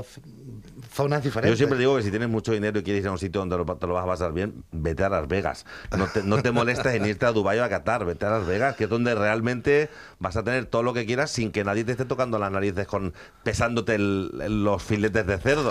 zonas diferentes. Yo siempre digo que si tienes mucho dinero y quieres ir a un sitio donde te lo vas a pasar bien, vete a Las Vegas. No te molestes en irte a Dubái o a Qatar, vete a Las Vegas, que es donde realmente vas a tener todo lo que quieras sin que nadie te esté tocando las narices pesándote los filetes de cerdo.